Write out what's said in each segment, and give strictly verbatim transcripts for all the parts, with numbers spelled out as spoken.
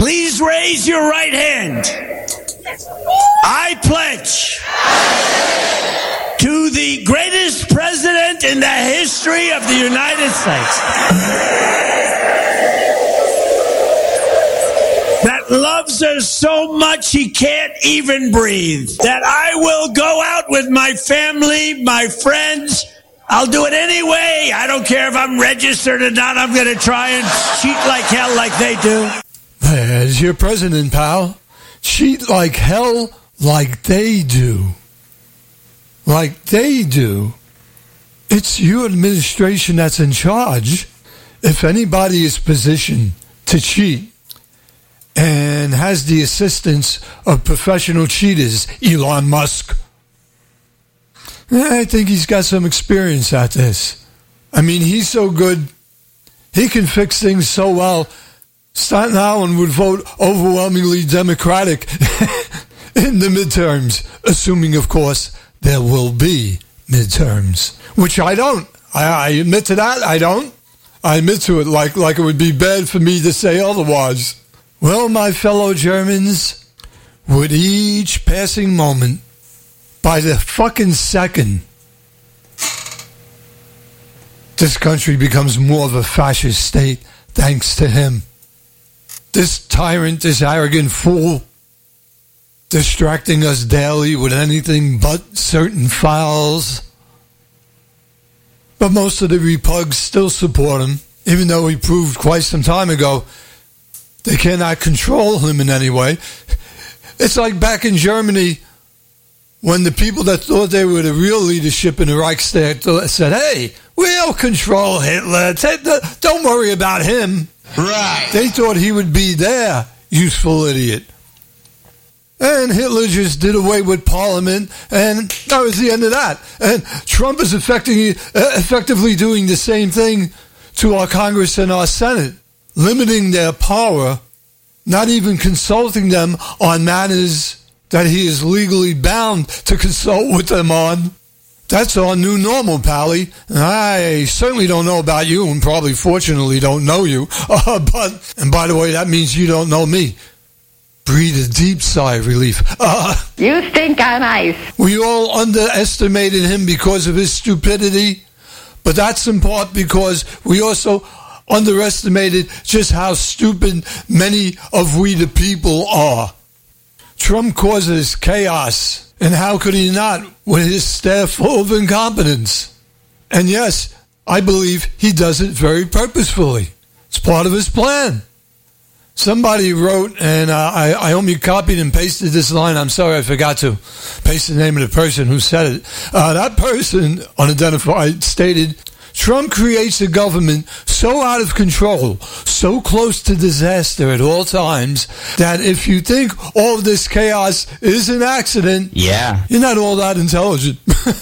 Please raise your right hand. I pledge to the greatest president in the history of the United States that loves us so much he can't even breathe, that I will go out with my family, my friends. I'll do it anyway. I don't care if I'm registered or not. I'm going to try and cheat like hell like they do. There's your president, pal. Cheat like hell like they do. Like they do. It's your administration that's in charge. If anybody is positioned to cheat and has the assistance of professional cheaters, Elon Musk, I think he's got some experience at this. I mean, he's so good. He can fix things so well. Staten Island would vote overwhelmingly Democratic in the midterms, assuming, of course, there will be midterms, which I don't. I, I admit to that. I don't. I admit to it like, like it would be bad for me to say otherwise. Well, my fellow Germans, with each passing moment, by the fucking second, this country becomes more of a fascist state thanks to him. This tyrant, this arrogant fool, distracting us daily with anything but certain files. But most of the repugs still support him, even though he proved quite some time ago they cannot control him in any way. It's like back in Germany when the people that thought they were the real leadership in the Reichstag said, hey, we'll control Hitler. Don't worry about him. Right. They thought he would be their useful idiot. And Hitler just did away with Parliament, and that was the end of that. And Trump is affecting, uh, effectively doing the same thing to our Congress and our Senate, limiting their power, not even consulting them on matters that he is legally bound to consult with them on. That's our new normal, Pally. I certainly don't know about you, and probably fortunately don't know you. Uh, but, and by the way, that means you don't know me. Breathe a deep sigh of relief. Uh, you stink on ice. We all underestimated him because of his stupidity, but that's in part because we also underestimated just how stupid many of we the people are. Trump causes chaos. And how could he not with his staff full of incompetence? And yes, I believe he does it very purposefully. It's part of his plan. Somebody wrote, and uh, I, I only copied and pasted this line. I'm sorry I forgot to paste the name of the person who said it. Uh, that person, unidentified, stated, Trump creates a government so out of control, so close to disaster at all times, that if you think all of this chaos is an accident, yeah, you're not all that intelligent.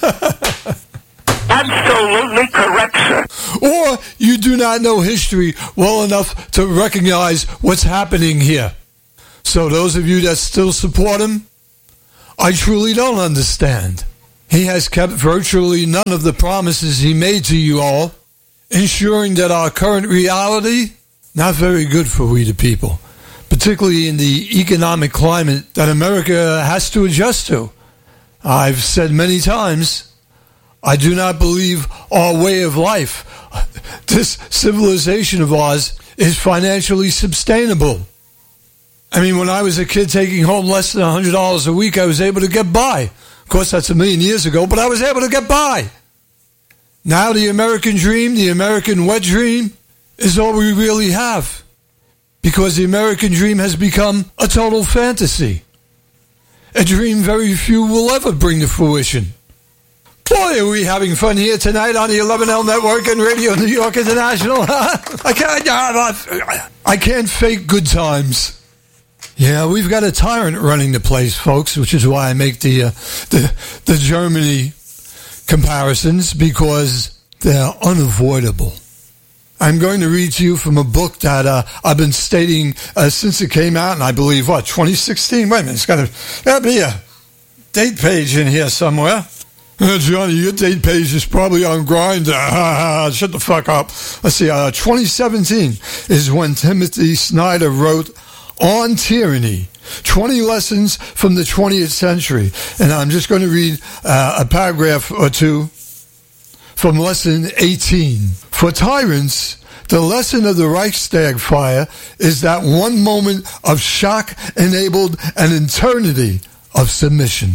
Absolutely correct, sir. Or you do not know history well enough to recognize what's happening here. So those of you that still support him, I truly don't understand. He has kept virtually none of the promises he made to you all, ensuring that our current reality, not very good for we the people, particularly in the economic climate that America has to adjust to. I've said many times, I do not believe our way of life, this civilization of ours, is financially sustainable. I mean, when I was a kid taking home less than one hundred dollars a week, I was able to get by. Of course, that's a million years ago, but I was able to get by. Now the American dream, the American wet dream, is all we really have. Because the American dream has become a total fantasy. A dream very few will ever bring to fruition. Boy, are we having fun here tonight on the eleven L Network and Radio New York International. I can't, I can't fake good times. Yeah, we've got a tyrant running the place, folks, which is why I make the uh, the, the Germany comparisons, because they're unavoidable. I'm going to read to you from a book that uh, I've been stating uh, since it came out, and I believe, what, twenty sixteen? Wait a minute, it's got to be a date page in here somewhere. Uh, Johnny, your date page is probably on Grindr. Shut the fuck up. Let's see, uh, twenty seventeen is when Timothy Snyder wrote on tyranny. twenty lessons from the twentieth century. And I'm just going to read uh, a paragraph or two from lesson eighteen. For tyrants, the lesson of the Reichstag fire is that one moment of shock enabled an eternity of submission.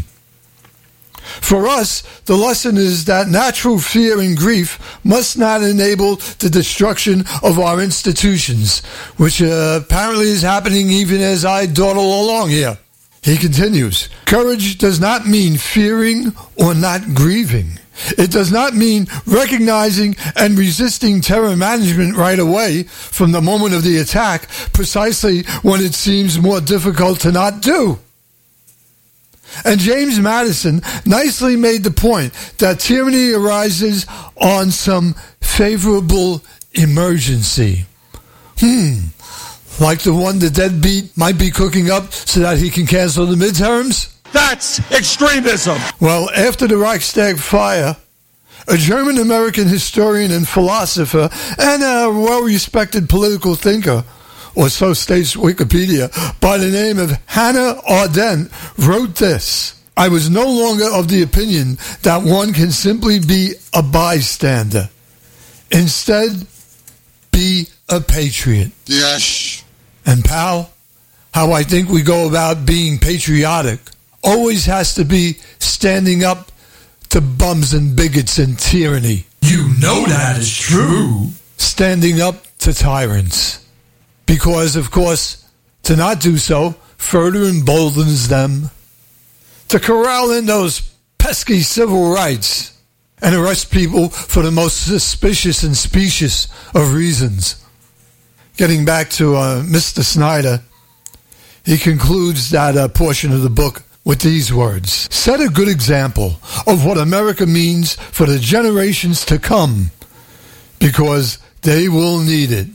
For us, the lesson is that natural fear and grief must not enable the destruction of our institutions, which uh, apparently is happening even as I dawdle along here. He continues, courage does not mean fearing or not grieving. It does not mean recognizing and resisting terror management right away from the moment of the attack, precisely when it seems more difficult to not do. And James Madison nicely made the point that tyranny arises on some favorable emergency. Hmm, like the one the deadbeat might be cooking up so that he can cancel the midterms? That's extremism. Well, after the Reichstag fire, a German-American historian and philosopher and a well-respected political thinker, or so states Wikipedia, by the name of Hannah Arendt, wrote this: I was no longer of the opinion that one can simply be a bystander. Instead, be a patriot. Yes. And pal, how I think we go about being patriotic always has to be standing up to bums and bigots and tyranny. You know that is true. Standing up to tyrants. Because, of course, to not do so further emboldens them. To corral in those pesky civil rights and arrest people for the most suspicious and specious of reasons. Getting back to uh, Mister Snyder, he concludes that uh, portion of the book with these words: set a good example of what America means for the generations to come, because they will need it.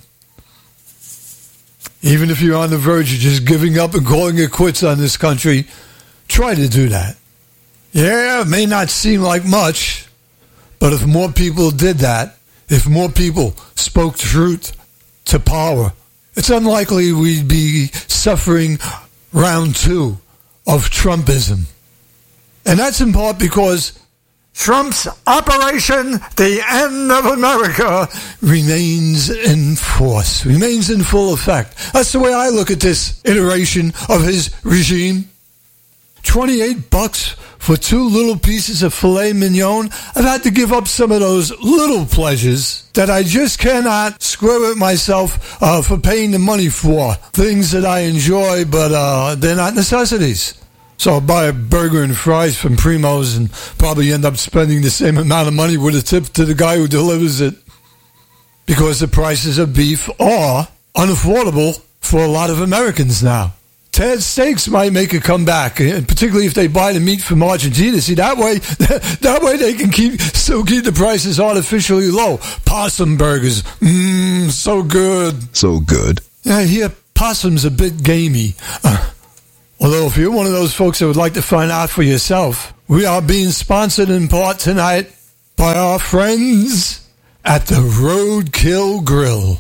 Even if you're on the verge of just giving up and calling it quits on this country, try to do that. Yeah, it may not seem like much, but if more people did that, if more people spoke truth to power, it's unlikely we'd be suffering round two of Trumpism. And that's in part because Trump's Operation The End of America remains in force, remains in full effect. That's the way I look at this iteration of his regime. twenty-eight bucks for two little pieces of filet mignon. I've had to give up some of those little pleasures that I just cannot square with myself uh, for paying the money for. Things that I enjoy, but uh, they're not necessities. So I'll buy a burger and fries from Primo's and probably end up spending the same amount of money with a tip to the guy who delivers it, because the prices of beef are unaffordable for a lot of Americans now. Tad's Steaks might make a comeback, particularly if they buy the meat from Argentina. See, that way, that way they can keep still keep the prices artificially low. Possum burgers, mmm, so good. So good. Yeah, I hear possum's a bit gamey. Uh, Although if you're one of those folks that would like to find out for yourself, we are being sponsored in part tonight by our friends at the Roadkill Grill.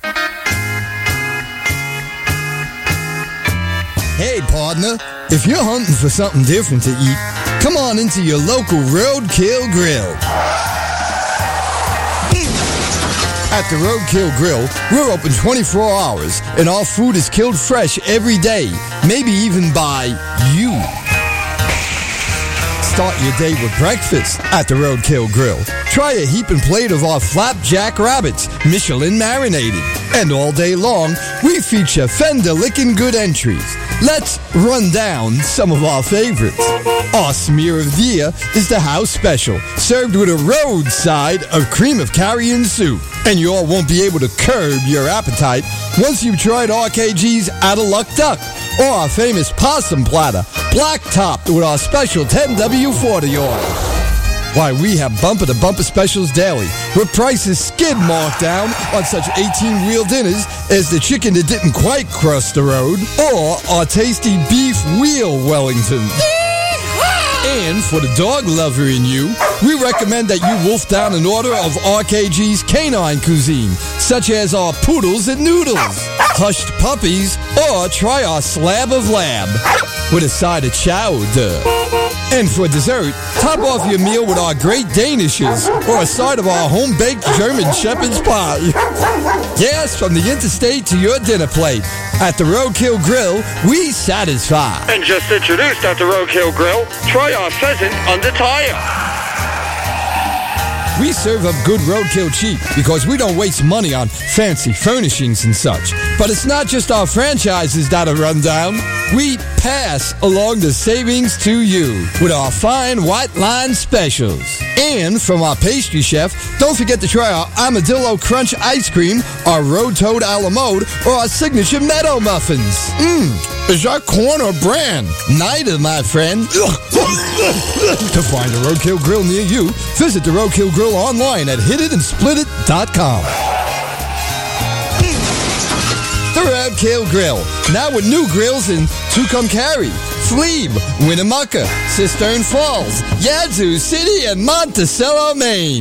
Hey, partner, if you're hunting for something different to eat, come on into your local Roadkill Grill. At the Roadkill Grill, we're open twenty-four hours, and our food is killed fresh every day, maybe even by you. Start your day with breakfast at the Roadkill Grill. Try a heaping plate of our flapjack rabbits, Michelin marinated. And all day long, we feature fender-licking good entries. Let's run down some of our favorites. Our smear of the year is the house special, served with a roadside of cream of carrion soup. And you all won't be able to curb your appetite once you've tried R K G's Out of Luck Duck, or our famous possum platter, black-topped with our special ten W forty oil. Why, we have bumper-to-bumper specials daily, with prices skid marked down on such eighteen-wheel dinners as the chicken that didn't quite cross the road, or our tasty beef wheel Wellington. And for the dog lover in you, we recommend that you wolf down an order of R K G's canine cuisine, such as our poodles and noodles, hushed puppies, or try our slab of lab with a side of chowder. And for dessert, top off your meal with our great Danishes or a side of our home-baked German shepherd's pie. Yes, from the interstate to your dinner plate. At the Roadkill Grill, we satisfy. And just introduced at the Roadkill Grill, try our pheasant under tire. We serve up good roadkill cheap because we don't waste money on fancy furnishings and such. But it's not just our franchises that are run down. We pass along the savings to you with our fine white line specials. And from our pastry chef, don't forget to try our Armadillo Crunch ice cream, our Road Toad a la mode, or our signature Meadow Muffins. Mmm, is that corn or bran? Neither, my friend. To find a Roadkill Grill near you, visit the Roadkill Grill online at hit it and split it dot com. The Roadkill Grill, now with new grills in Tucumcari, Fleeb, Winnemucca, Cistern Falls, Yazoo City, and Monticello, Maine.